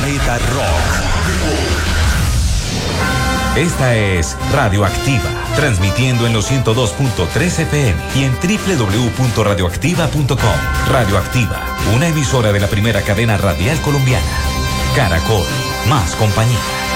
Planeta Rock. Esta es Radioactiva, transmitiendo en los 102.3 FM y en www.radioactiva.com. Radioactiva, una emisora de la primera cadena radial colombiana. Caracol, más compañía.